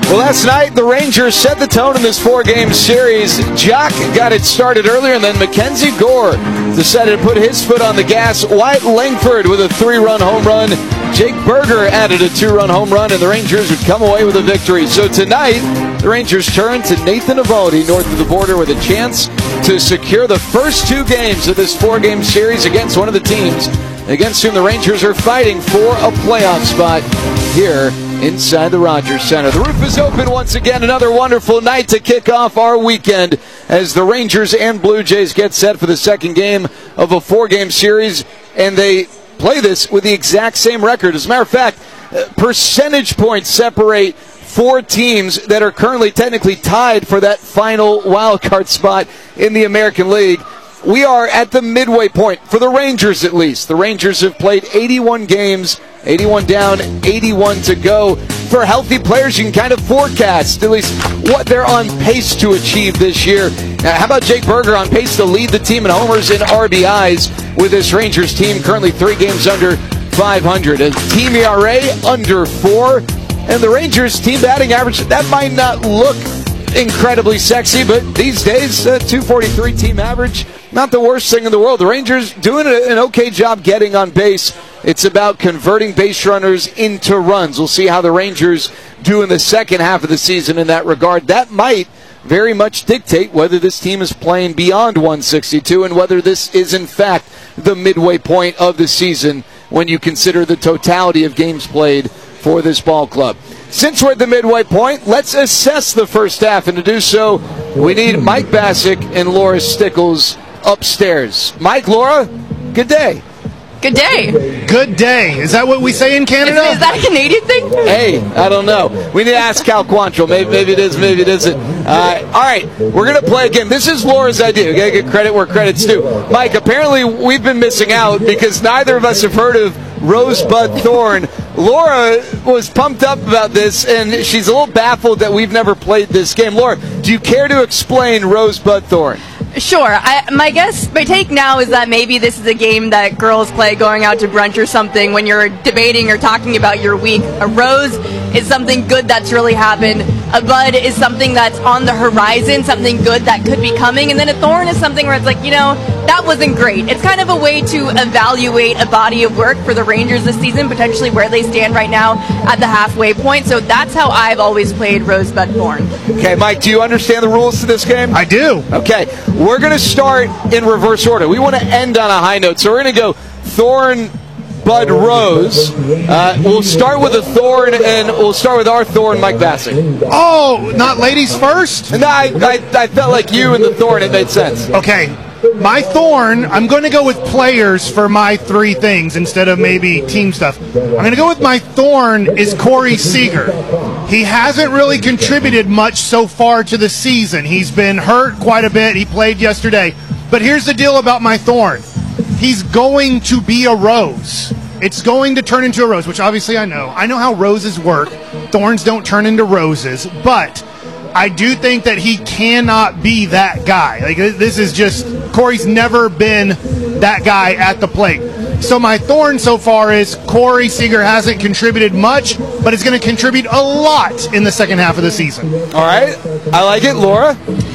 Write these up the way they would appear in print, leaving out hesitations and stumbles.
Well, last night, the Rangers set the tone in this four-game series. Jock got it started earlier, and then Mackenzie Gore decided to put his foot on the gas. Wyatt Langford with a 3-run home run. Jake Berger added a 2-run home run, and the Rangers would come away with a victory. So tonight, the Rangers turn to Nathan Eovaldi north of the border with a chance to secure the first 2 games of this four-game series against one of the teams against whom the Rangers are fighting for a playoff spot here inside the Rogers Center. The roof is open once again. Another wonderful night to kick off our weekend as the Rangers and Blue Jays get set for the second game of a 4-game series, and they play this with the exact same record. As a matter of fact, percentage points separate 4 teams that are currently technically tied for that final wild card spot in the American League. We are at the midway point, for the Rangers at least. The Rangers have played 81 games, 81 down, 81 to go. For healthy players, you can kind of forecast at least what they're on pace to achieve this year. Now, how about Jake Berger on pace to lead the team in homers and RBIs with this Rangers team currently 3 games under 500. A team ERA under 4. And the Rangers team batting average, that might not look incredibly sexy, but these days, 243 team average, not the worst thing in the world. The Rangers doing an okay job getting on base. It's about converting base runners into runs. We'll see how the Rangers do in the second half of the season in that regard. That might very much dictate whether this team is playing beyond 162 and whether this is, in fact, the midway point of the season when you consider the totality of games played for this ball club. Since we're at the midway point, let's assess the first half, and to do so, we need Mike Bassick and Laura Stickles upstairs. Mike, Laura, good day. Good day. Good day. Is that what we say in Canada? Is that a Canadian thing? Hey, I don't know. We need to ask Cal Quantrill. Maybe it is, maybe it isn't. All right, we're going to play a game. This is Laura's idea. We got to get credit where credit's due. Mike, apparently we've been missing out because neither of us have heard of Rosebud Thorn. Laura was pumped up about this, and she's a little baffled that we've never played this game. Laura, do you care to explain Rosebud Thorn? Sure. My take now is that maybe this is a game that girls play going out to brunch or something when you're debating or talking about your week. A rose is something good that's really happened. A bud is something that's on the horizon, something good that could be coming. And then a thorn is something where it's like, that wasn't great. It's kind of a way to evaluate a body of work for the Rangers this season, potentially where they stand right now at the halfway point. So that's how I've always played Rosebud Thorn. Okay, Mike, do you understand the rules to this game? I do. Okay, we're going to start in reverse order. We want to end on a high note, so we're going to go Thorn, Bud, Rose. We'll start with a Thorn, and we'll start with our Thorn, Mike Bassick. Oh, not ladies first? No, I felt like you and the Thorn, it made sense. Okay. My Thorn, I'm going to go with players for my 3 things instead of maybe team stuff. I'm going to go with my Thorn is Corey Seager. He hasn't really contributed much so far to the season. He's been hurt quite a bit. He played yesterday. But here's the deal about my Thorn. He's going to be a rose. It's going to turn into a rose, which obviously I know. I know how roses work. Thorns don't turn into roses, but I do think that he cannot be that guy. Like, this is just, Corey's never been that guy at the plate. So my Thorn so far is Corey Seager hasn't contributed much, but is going to contribute a lot in the second half of the season. All right. I like it. Laura?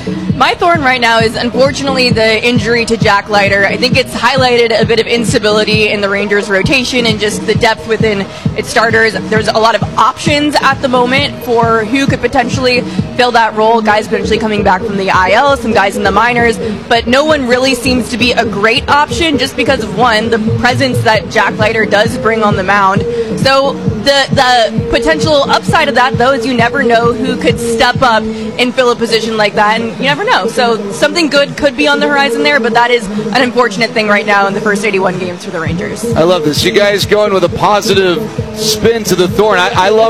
My Thorn right now is unfortunately the injury to Jack Leiter. I think it's highlighted a bit of instability in the Rangers' rotation and just the depth within its starters. There's a lot of options at the moment for who could potentially fill that role. Guys potentially coming back from the IL, some guys in the minors, but no one really seems to be a great option just because of, one, the presence that Jack Leiter does bring on the mound. So the potential upside of that, though, is you never know who could step up and fill a position like that, and you never know. So something good could be on the horizon there, but that is an unfortunate thing right now in the first 81 games for the Rangers. I love this. You guys going with a positive spin to the Thorn. I love